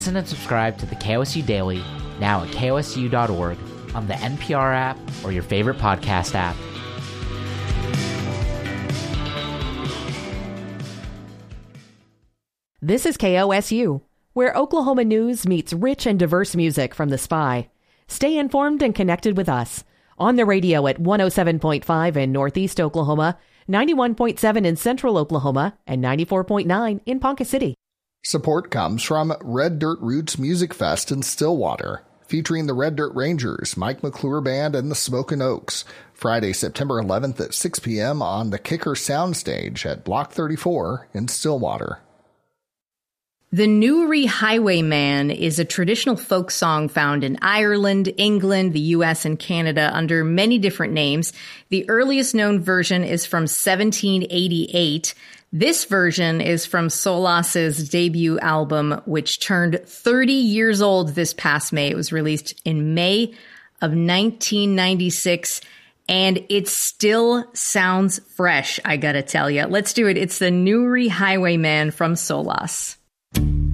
Listen and subscribe to the KOSU Daily, now at kosu.org, on the NPR app or your favorite podcast app. This is KOSU, where Oklahoma news meets rich and diverse music from The Spy. Stay informed and connected with us on the radio at 107.5 in Northeast Oklahoma, 91.7 in Central Oklahoma, and 94.9 in Ponca City. Support comes from Red Dirt Roots Music Fest in Stillwater, featuring the Red Dirt Rangers, Mike McClure Band, and the Smokin' Oaks. Friday, September 11th at 6 p.m. on the Kicker Soundstage at Block 34 in Stillwater. The Newry Highwayman is a traditional folk song found in Ireland, England, the U.S., and Canada under many different names. The earliest known version is from 1788. This version is from Solas's debut album, which turned 30 years old this past May. It was released in May of 1996, and it still sounds fresh, I gotta tell you. Let's do it. It's the Newry Highwayman from Solas.